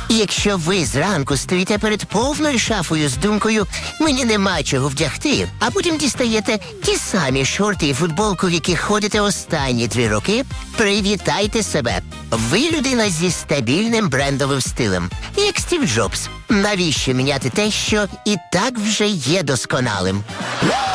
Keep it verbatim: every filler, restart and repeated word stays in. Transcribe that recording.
Якщо ви зранку стоїте перед повною шафою з думкою «мені нема чого вдягти», а потім дістаєте ті самі шорти і футболку, в яких ходите останні три роки, привітайте себе. Ви людина зі стабільним брендовим стилем, як Стів Джобс. Навіщо міняти те, що і так вже є досконалим?